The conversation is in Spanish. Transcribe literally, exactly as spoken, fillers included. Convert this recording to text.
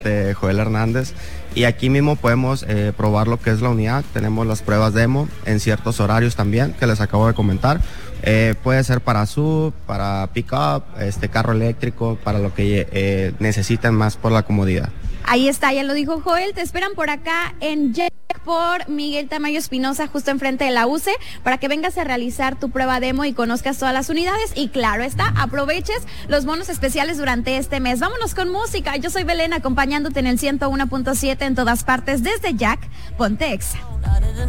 de Joel Hernández, y aquí mismo podemos eh, probar lo que es la unidad. Tenemos las pruebas demo en ciertos horarios también que les acabo de comentar. Eh, puede ser para sub, para pick-up, este carro eléctrico, para lo que eh, necesiten más por la comodidad. Ahí está, ya lo dijo Joel, te esperan por acá en Jack por Miguel Tamayo Espinosa, justo enfrente de la U C E, para que vengas a realizar tu prueba demo y conozcas todas las unidades. Y claro está, aproveches los bonos especiales durante este mes. Vámonos con música. Yo soy Belén, acompañándote en el ciento uno punto siete en todas partes desde Jack. Ponte Exa.